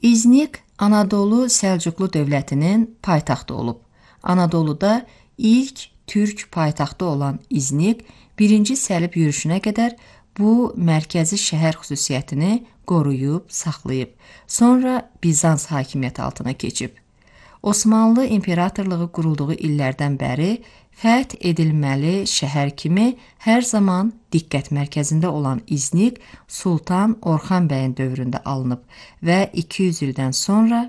İznik Anadolu Səlcuqlu dövlətinin paytaxtı olub. Anadoluda ilk türk paytaxtı olan İznik 1-ci Səlib yürüşünə qədər bu mərkəzi şəhər xüsusiyyətini qoruyub, saxlayıb. Sonra Bizans hakimiyyəti altına keçib. Osmanlı imperatorluğu qurulduğu illərdən bəri fəth edilməli şəhər kimi hər zaman diqqət mərkəzində olan İznik Sultan Orxan bəyin dövründə alınıb və 200 ildən sonra